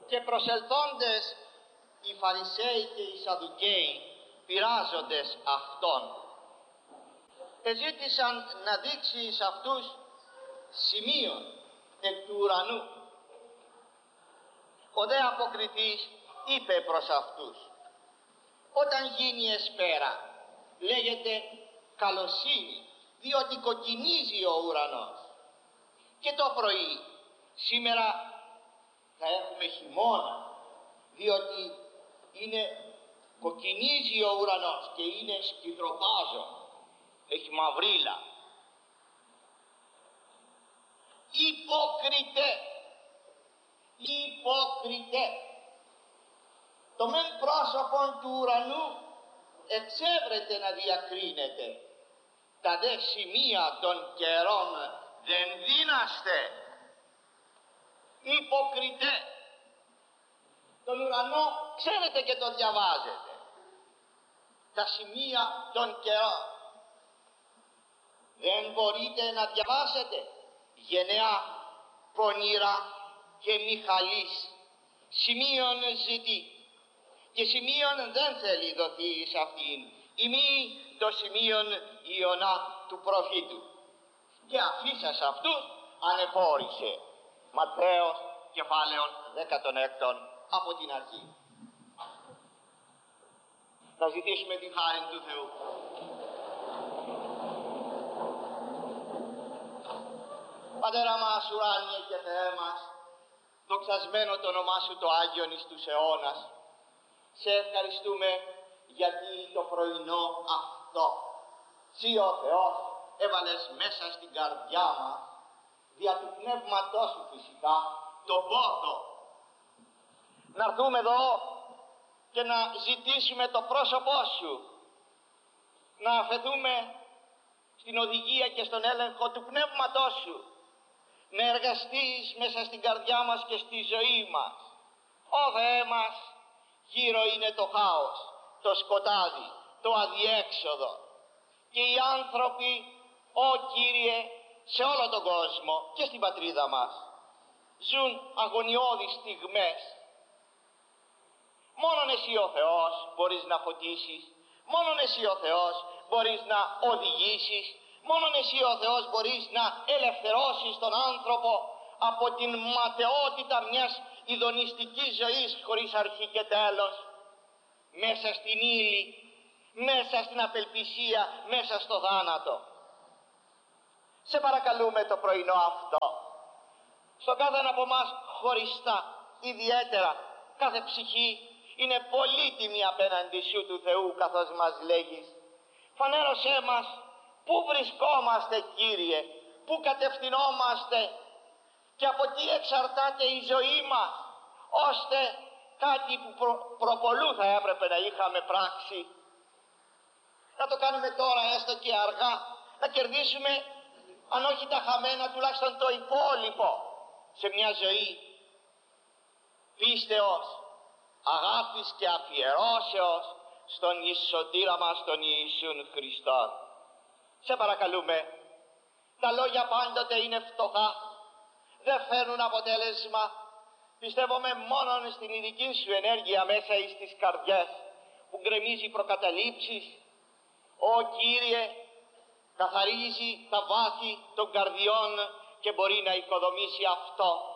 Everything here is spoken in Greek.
Και προσελθόντες οι Φαρισαίοι και οι Σαδουκαίοι, πειράζοντες αυτόν, εζήτησαν να δείξει σε αυτούς σημείων εκ του ουρανού. Ο δε αποκριτής είπε προς αυτούς: όταν γίνει εσπέρα λέγεται καλοσύνη, διότι κοκκινίζει ο ουρανός. Και το πρωί σήμερα θα έχουμε χειμώνα, διότι κοκκινίζει ο ουρανός και είναι σκυτροπάζο, έχει μαυρίλα. Υπόκριτε, το μεν πρόσωπον του ουρανού εξέβρεται να διακρίνεται, τα δε σημεία των καιρών δεν δύναστε. Υπόκριτε, τον ουρανό ξέρετε και τον διαβάζετε, τα σημεία των καιρών δεν μπορείτε να διαβάσετε. Γενεά πονηρά και Μιχαλής σημείων ζητεί, και σημείων δεν θέλει δοθεί εις αυτήν, ημί το σημείον Ιωνά του προφήτου. Και αφήσας αυτούς ανεχώρησε. Ματθαίος κεφάλαιον 16 από την αρχή. Να ζητήσουμε τη χάρη του Θεού. Πατέρα μας ουράνιε και Θεέ μας, δοξασμένο το όνομά Σου το Άγιον εις τους αιώνας. Σε ευχαριστούμε γιατί το πρωινό αυτό Συ ο Θεός έβαλες μέσα στην καρδιά μας, δια του Πνεύματός Σου φυσικά, τον πόρτο. Να έρθουμε εδώ και να ζητήσουμε το πρόσωπό Σου, να αφαιθούμε στην οδηγία και στον έλεγχο του Πνεύματός Σου, να εργαστείς μέσα στην καρδιά μας και στη ζωή μας. Ω Θεέ μας, γύρω είναι το χάος, το σκοτάδι, το αδιέξοδο, και οι άνθρωποι, Ω Κύριε, σε όλο τον κόσμο και στην πατρίδα μας ζουν αγωνιώδεις στιγμές. Μόνον Εσύ ο Θεός μπορείς να φωτίσεις, μόνον Εσύ ο Θεός μπορείς να οδηγήσεις, μόνον Εσύ ο Θεός μπορείς να ελευθερώσεις τον άνθρωπο από την ματαιότητα μιας ειδονιστικής ζωής χωρίς αρχή και τέλος, μέσα στην ύλη, μέσα στην απελπισία, μέσα στο θάνατο. Σε παρακαλούμε το πρωινό αυτό, στον κάθε ένα από εμάς χωριστά, ιδιαίτερα, κάθε ψυχή είναι πολύτιμη απέναντι Σου του Θεού, καθώς μας λέγεις. Φανέρωσέ μας πού βρισκόμαστε, Κύριε, πού κατευθυνόμαστε και από τι εξαρτάται η ζωή μας, ώστε κάτι που προπολού θα έπρεπε να είχαμε πράξει, να το κάνουμε τώρα έστω και αργά, να κερδίσουμε αν όχι τα χαμένα τουλάχιστον το υπόλοιπο σε μια ζωή πίστεως, αγάπης και αφιερώσεως στον Ισοτήρα μας τον Ιησούν Χριστόν. Σε παρακαλούμε, τα λόγια πάντοτε είναι φτωχά, δεν φέρνουν αποτέλεσμα. Πιστεύουμε μόνον στην ειδική Σου ενέργεια μέσα εις τις καρδιές που γκρεμίζει προκαταλήψεις. Ω Κύριε, καθαρίζει τα βάθη των καρδιών και μπορεί να οικοδομήσει αυτό